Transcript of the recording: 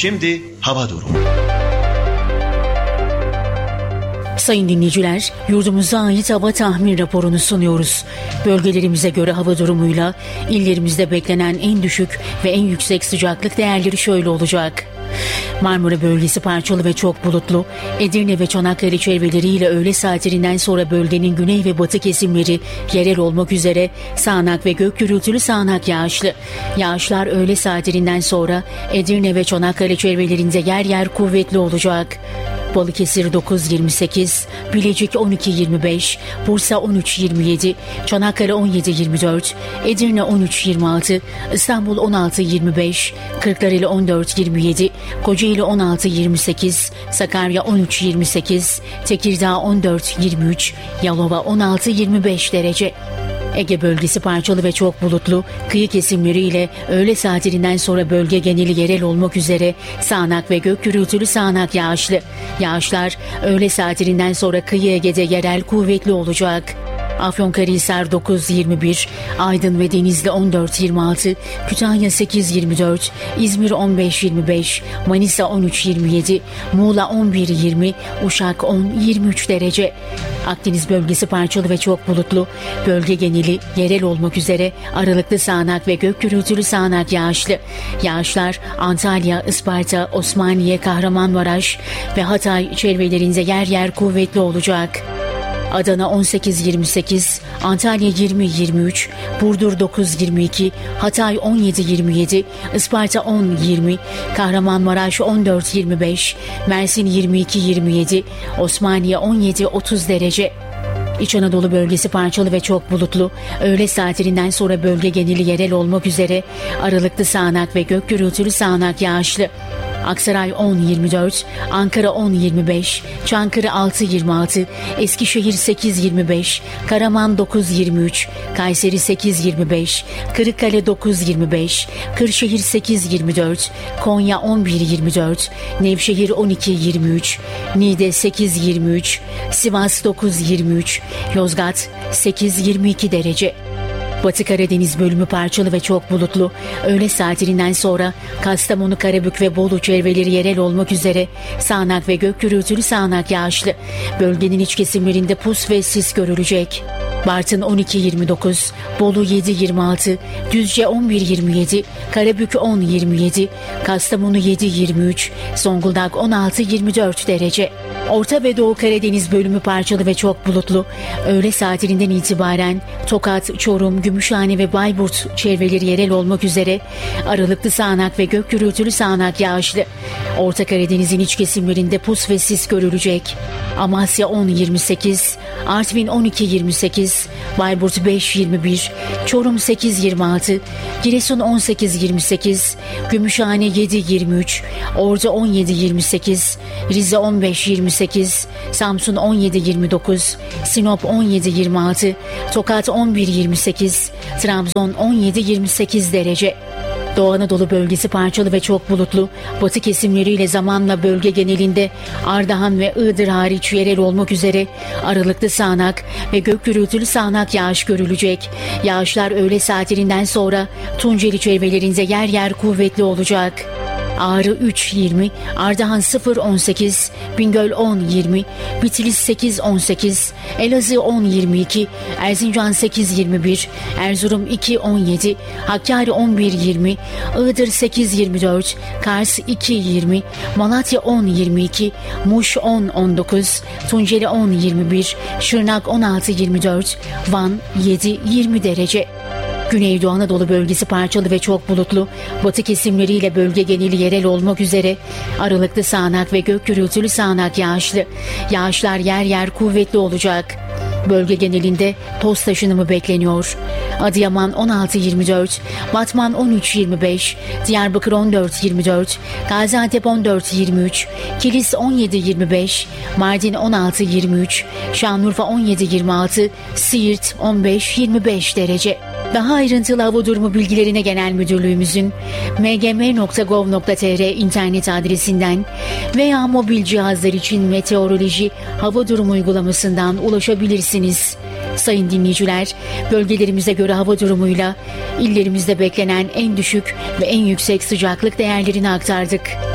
Şimdi hava durumu. Sayın dinleyiciler, yurdumuza ait hava tahmin raporunu sunuyoruz. Bölgelerimize göre hava durumuyla illerimizde beklenen en düşük ve en yüksek sıcaklık değerleri şöyle olacak. Marmara bölgesi parçalı ve çok bulutlu. Edirne ve Çanakkale çevreleriyle öğle saatlerinden sonra bölgenin güney ve batı kesimleri yerel olmak üzere sağanak ve gök gürültülü sağanak yağışlı. Yağışlar öğle saatlerinden sonra Edirne ve Çanakkale çevrelerinde yer yer kuvvetli olacak. Balıkesir 9-28, Bilecik 12-25, Bursa 13-27, Çanakkale 17-24, Edirne 13-26, İstanbul 16-25, Kırklareli 14-27, Kocaeli 16-28, Sakarya 13-28, Tekirdağ 14-23, Yalova 16-25 derece. Ege bölgesi parçalı ve çok bulutlu, kıyı kesimleriyle öğle saatlerinden sonra bölge geneli yerel olmak üzere sağanak ve gök gürültülü sağanak yağışlı. Yağışlar öğle saatlerinden sonra kıyı Ege'de yerel kuvvetli olacak. Afyonkarahisar 9-21, Aydın ve Denizli 14-26, Kütahya 8-24, İzmir 15-25, Manisa 13-27, Muğla 11-20, Uşak 10-23 derece. Akdeniz bölgesi parçalı ve çok bulutlu, bölge geneli yerel olmak üzere aralıklı sağanak ve gök gürültülü sağanak yağışlı. Yağışlar Antalya, Isparta, Osmaniye, Kahramanmaraş ve Hatay çevrelerinde yer yer kuvvetli olacak. Adana 18-28, Antalya 20-23, Burdur 9-22, Hatay 17-27, Isparta 10-20, Kahramanmaraş 14-25, Mersin 22-27, Osmaniye 17-30 derece. İç Anadolu bölgesi parçalı ve çok bulutlu. Öğle saatlerinden sonra bölge geneli yerel olmak üzere aralıklı sağanak ve gök gürültülü sağanak yağışlı. Aksaray 10-24, Ankara 10-25, Çankırı 6-26, Eskişehir 8-25, Karaman 9-23, Kayseri 8-25, Kırıkkale 9-25, Kırşehir 8-24, Konya 11-24, Nevşehir 12-23, Niğde 8-23, Sivas 9-23, Yozgat 8-22 derece. Batı Karadeniz bölümü parçalı ve çok bulutlu. Öğle saatlerinden sonra Kastamonu, Karabük ve Bolu çevreleri yerel olmak üzere sağanak ve gök gürültülü sağanak yağışlı. Bölgenin iç kesimlerinde pus ve sis görülecek. Bartın 12-29, Bolu 7-26, Düzce 11-27, Karabük 10-27, Kastamonu 7-23, Zonguldak 16-24 derece. Orta ve Doğu Karadeniz bölümü parçalı ve çok bulutlu. Öğle saatlerinden itibaren Tokat, Çorum, Gümüşhane ve Bayburt çevreleri yerel olmak üzere aralıklı sağanak ve gök gürültülü sağanak yağışlı. Orta Karadeniz'in iç kesimlerinde pus ve sis görülecek. Amasya 10-28, Artvin 12-28, Bayburt 5-21, Çorum 8-26, Giresun 18-28, Gümüşhane 7-23, Ordu 17-28, Rize 15-28, Samsun 17-29, Sinop 17-26, Tokat 11-28, Trabzon 17-28 derece. Doğu Anadolu bölgesi parçalı ve çok bulutlu. Batı kesimleriyle zamanla bölge genelinde Ardahan ve Iğdır hariç yerel olmak üzere aralıklı sağanak ve gök gürültülü sağanak yağış görülecek. Yağışlar öğle saatlerinden sonra Tunceli çevrelerinde yer yer kuvvetli olacak. Ağrı 3-20, Ardahan 0-18, Bingöl 10-20, Bitlis 8-18, Elazığ 10-22, Erzincan 8-21, Erzurum 2-17, Hakkari 11-20, Iğdır 8-24, Kars 2-20, Malatya 10-22, Muş 10-19, Tunceli 10-21, Şırnak 16-24, Van 7-20 derece. Güneydoğu Anadolu bölgesi parçalı ve çok bulutlu. Batı kesimleriyle bölge geneli yerel olmak üzere aralıklı sağanak ve gök gürültülü sağanak yağışlı. Yağışlar yer yer kuvvetli olacak. Bölge genelinde toz taşınımı bekleniyor. Adıyaman 16-24, Batman 13-25, Diyarbakır 14-24, Gaziantep 14-23, Kilis 17-25, Mardin 16-23, Şanlıurfa 17-26, Siirt 15-25 derece. Daha ayrıntılı hava durumu bilgilerine Genel Müdürlüğümüzün mgm.gov.tr internet adresinden veya mobil cihazlar için meteoroloji hava durumu uygulamasından ulaşabilirsiniz. Sayın dinleyiciler, bölgelerimize göre hava durumuyla illerimizde beklenen en düşük ve en yüksek sıcaklık değerlerini aktardık.